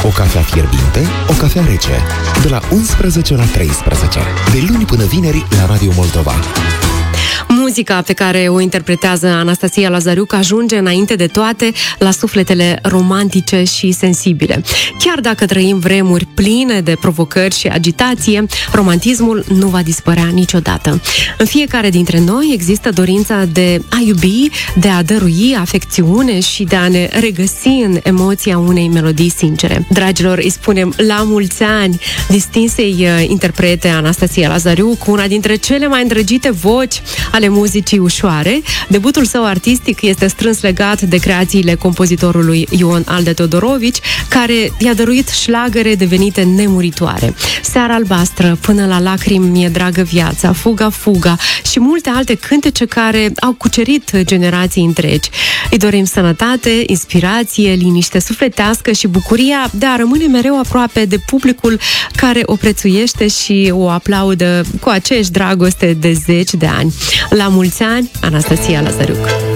cafea fierbinte, o cafea rece. De la 11 la 13. De luni până vineri la Radio Moldova. Muzica pe care o interpretează Anastasia Lazariuc ajunge înainte de toate la sufletele romantice și sensibile. Chiar dacă trăim vremuri pline de provocări și agitație, romantismul nu va dispărea niciodată. În fiecare dintre noi există dorința de a iubi, de a dărui afecțiune și de a ne regăsi în emoția unei melodii sincere. Dragilor, îi spunem la mulți ani distinsei interprete Anastasia Lazariuc, una dintre cele mai îndrăgite voci ale muzicii ușoare. Debutul său artistic este strâns legat de creațiile compozitorului Ion Alde Todorovici, care i-a dăruit șlagăre devenite nemuritoare. Seara albastră, Până la lacrimi mi-e dragă viața, Fuga, fuga și multe alte cântece care au cucerit generații întregi. Îi dorim sănătate, inspirație, liniște sufletească și bucuria de a rămâne mereu aproape de publicul care o prețuiește și o aplaudă cu aceeași dragoste de zeci de ani. La mulți ani, Anastasia Lazariuc!